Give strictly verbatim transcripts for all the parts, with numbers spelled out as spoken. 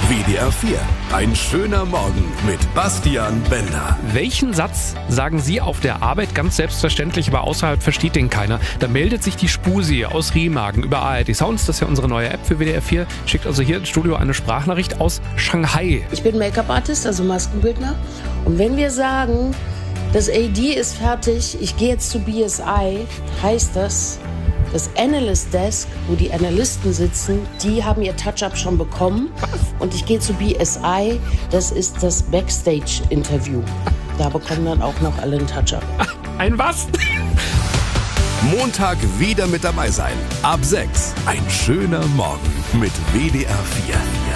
W D R vier. Ein schöner Morgen mit Bastian Bender. Welchen Satz sagen Sie auf der Arbeit ganz selbstverständlich, aber außerhalb versteht den keiner? Da meldet sich die Spusi aus Remagen über A R D Sounds, das ist ja unsere neue App für W D R vier, schickt also hier ins Studio eine Sprachnachricht aus Shanghai. Ich bin Make-up-Artist, also Maskenbildner. Und wenn wir sagen, das A D ist fertig, ich gehe jetzt zu B S I, heißt das, das Analyst Desk, wo die Analysten sitzen, die haben ihr Touch-Up schon bekommen. Was? Und ich gehe zu B S I, das ist das Backstage-Interview. Da bekommen dann auch noch alle einen Touch-Up. Ein was? Montag wieder mit dabei sein. Ab sechs. Ein schöner Morgen mit W D R vier.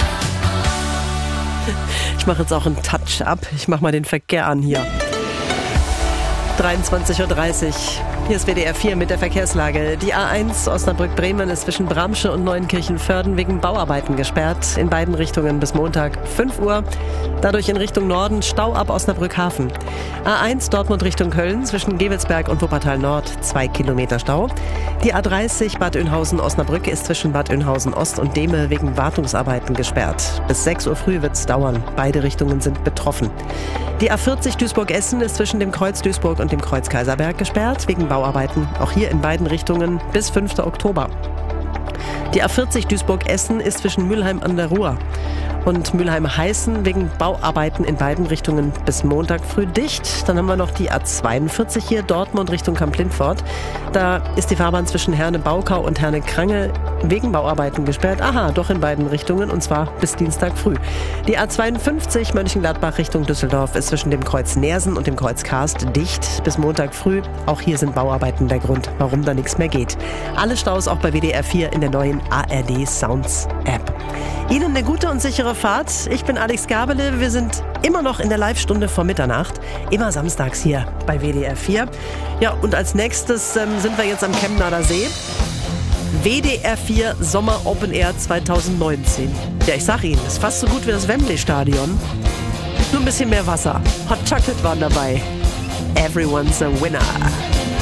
Ich mache jetzt auch einen Touch-Up. Ich mache mal den Verkehr an hier. dreiundzwanzig Uhr dreißig. Hier ist W D R vier mit der Verkehrslage. Die A eins Osnabrück-Bremen ist zwischen Bramsche und Neuenkirchen-Vörden wegen Bauarbeiten gesperrt. In beiden Richtungen bis Montag fünf Uhr. Dadurch in Richtung Norden Stau ab Osnabrück-Hafen. A eins Dortmund Richtung Köln zwischen Gewelsberg und Wuppertal Nord zwei Kilometer Stau. Die A dreißig Bad Oeynhausen-Osnabrück ist zwischen Bad Oeynhausen-Ost und Dehme wegen Wartungsarbeiten gesperrt. Bis sechs Uhr früh wird es dauern. Beide Richtungen sind betroffen. Die A vierzig Duisburg-Essen ist zwischen dem Kreuz Duisburg und dem Kreuz Kaiserberg gesperrt wegen Bauarbeiten. Auch hier in beiden Richtungen bis fünften Oktober. Die A vierzig Duisburg-Essen ist zwischen Mülheim an der Ruhr und Mülheim-Heißen wegen Bauarbeiten in beiden Richtungen bis Montag früh dicht. Dann haben wir noch die A zweiundvierzig hier, Dortmund Richtung Kamp-Lindfort. Da ist die Fahrbahn zwischen Herne-Baukau und Herne-Krange wegen Bauarbeiten gesperrt. Aha, doch in beiden Richtungen und zwar bis Dienstag früh. Die A zweiundfünfzig Mönchengladbach Richtung Düsseldorf ist zwischen dem Kreuz Neersen und dem Kreuz Karst dicht bis Montag früh. Auch hier sind Bauarbeiten der Grund, warum da nichts mehr geht. Alle Staus auch bei W D R vier in der neuen A R D Sounds App. Ihnen eine gute und sichere Fahrt. Ich bin Alex Gabele. Wir sind immer noch in der Live-Stunde vor Mitternacht. Immer samstags hier bei W D R vier. Ja, und als nächstes ähm, sind wir jetzt am Chemnader See. W D R vier Sommer Open Air zwanzig neunzehn. Ja, ich sag Ihnen, ist fast so gut wie das Wembley-Stadion. Nur ein bisschen mehr Wasser. Hot Chocolate waren dabei. Everyone's a winner.